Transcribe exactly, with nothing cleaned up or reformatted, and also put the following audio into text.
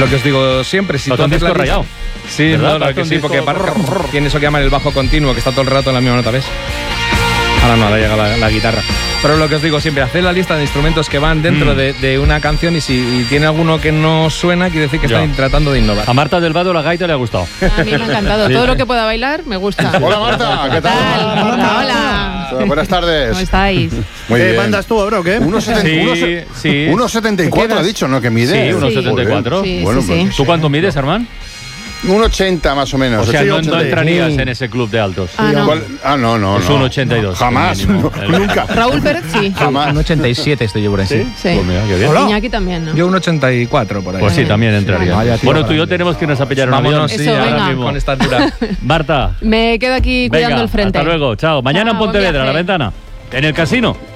lo que os digo siempre, si tú haces la lista... rayado. Sí, no, no, que sí, porque tiene eso que llaman el bajo continuo, que está todo el rato en la misma nota, ¿ves? Ahora no, ahora llega la, la guitarra. Pero lo que os digo siempre, haced la lista de instrumentos que van dentro mm. de, de una canción y si y tiene alguno que no suena, quiere decir que ya. están tratando de innovar. A Marta del Vado la gaita le ha gustado. A mí me ha encantado. Sí. Todo lo que pueda bailar me gusta. Hola Marta, ¿qué tal? Hola, Marta, hola. hola. Buenas tardes. ¿Cómo estáis? Muy ¿Qué bien. mandas tú ahora o qué? uno setenta y cuatro ha dicho, ¿no? Que mide. Sí, uno setenta y cuatro. Sí, bueno, sí, pues, sí. ¿Tú cuánto mides, Armand? uno ochenta más o menos. O sea, no, no entrarías sí. en ese club de altos. Ah, no. ¿Cuál? Ah, no, no, es no. un ochenta y dos. Jamás, no, nunca. Raúl Pérez, sí. Jamás. Un ochenta y siete estoy yo por ahí. ¿Sí? Sí. Pues mira, qué bien. Hola. Iñaki también, ¿no? Yo un ochenta y cuatro por ahí. Pues sí, también entraría. Vaya, tío, bueno, tú y yo tenemos que irnos a pillar un avión. Vámonos, sí, Eso, ahora venga. mismo. Con esta altura. Marta. Me quedo aquí cuidando Venga, el frente. hasta luego. Chao. Mañana Chao, en Pontevedra, buen a la viaje. ventana. En el casino.